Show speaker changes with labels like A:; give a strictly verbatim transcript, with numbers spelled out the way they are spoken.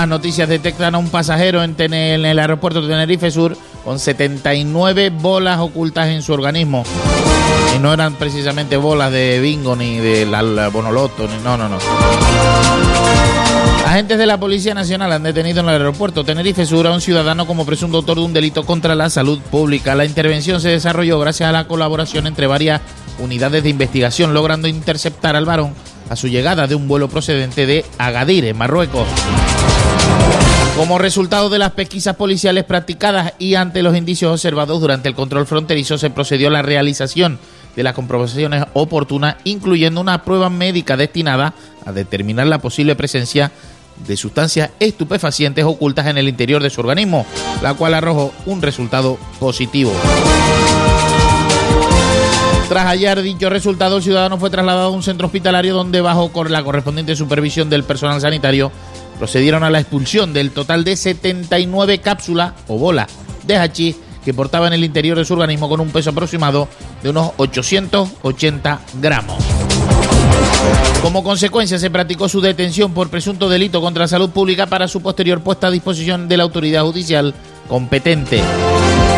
A: noticias, detectan a un pasajero en, ten- en el aeropuerto de Tenerife Sur con setenta y nueve bolas ocultas en su organismo. Y no eran precisamente bolas de bingo ni de la, la Bonoloto, ni, no, no, no. Agentes de la Policía Nacional han detenido en el aeropuerto Tenerife Sur a un ciudadano como presunto autor de un delito contra la salud pública. La intervención se desarrolló gracias a la colaboración entre varias unidades de investigación, logrando interceptar al varón a su llegada de un vuelo procedente de Agadir, en Marruecos. Como resultado de las pesquisas policiales practicadas y ante los indicios observados durante el control fronterizo, se procedió a la realización de las comprobaciones oportunas, incluyendo una prueba médica destinada a determinar la posible presencia de sustancias estupefacientes ocultas en el interior de su organismo, la cual arrojó un resultado positivo. Tras hallar dicho resultado, el ciudadano fue trasladado a un centro hospitalario donde, bajo la correspondiente supervisión del personal sanitario, procedieron a la expulsión del total de setenta y nueve cápsulas o bolas de hachís que portaba en el interior de su organismo, con un peso aproximado de unos ochocientos ochenta gramos. Como consecuencia, se practicó su detención por presunto delito contra la salud pública para su posterior puesta a disposición de la autoridad judicial competente.